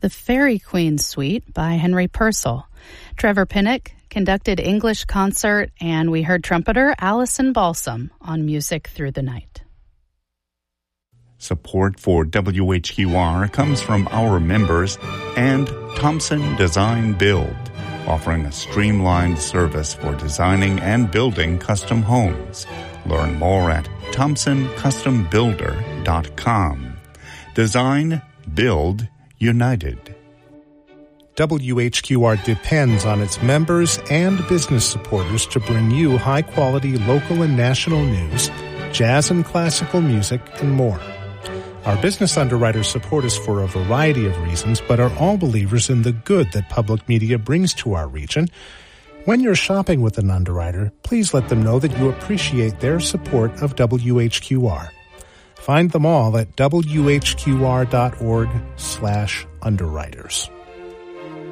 The Fairy Queen Suite by Henry Purcell. Trevor Pinnock conducted English concert, and we heard trumpeter Allison Balsam on Music Through the Night. Support for WHQR comes from our members and Thompson Design Build, offering a streamlined service for designing and building custom homes. Learn more at thompsoncustombuilder.com. Design, build, united. WHQR depends on its members and business supporters to bring you high-quality local and national news, jazz and classical music, and more. Our business underwriters support us for a variety of reasons, but are all believers in the good that public media brings to our region. When you're shopping with an underwriter, please let them know that you appreciate their support of WHQR. Find them all at whqr.org/underwriters.